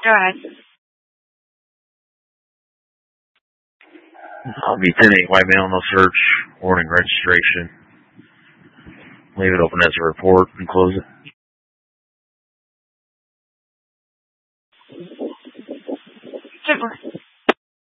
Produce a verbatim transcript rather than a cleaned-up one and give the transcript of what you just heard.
Go ahead. I'll be ten eight white male, no search, warning registration. Leave it open as a report and close it. Super.